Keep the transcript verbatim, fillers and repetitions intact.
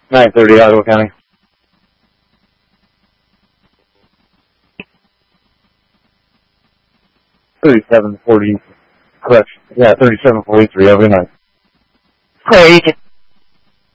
nine thirty, Ottawa County. thirty-seven forty, correct. Yeah, thirty-seven forty-three, every night. Clear, you can